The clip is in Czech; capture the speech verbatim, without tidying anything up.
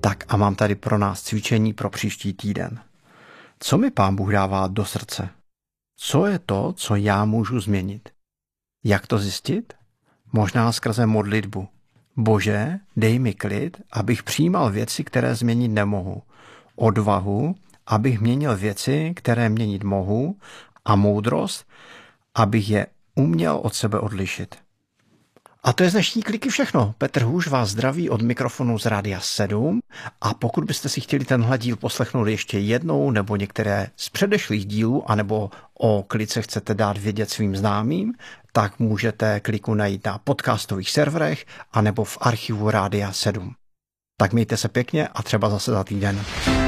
Tak a mám tady pro nás cvičení pro příští týden. Co mi Pán Bůh dává do srdce? Co je to, co já můžu změnit? Jak to zjistit? Možná skrze modlitbu. Bože, dej mi klid, abych přijímal věci, které změnit nemohu. Odvahu, abych měnil věci, které měnit mohu. A moudrost, abych je uměl od sebe odlišit. A to je z dnešní kliky všechno. Petr Hůž vás zdraví od mikrofonu z Rádia sedm a pokud byste si chtěli tenhle díl poslechnout ještě jednou nebo některé z předešlých dílů anebo o klice chcete dát vědět svým známým, tak můžete kliku najít na podcastových serverech anebo v archivu Rádia sedm. Tak mějte se pěkně a třeba zase za týden.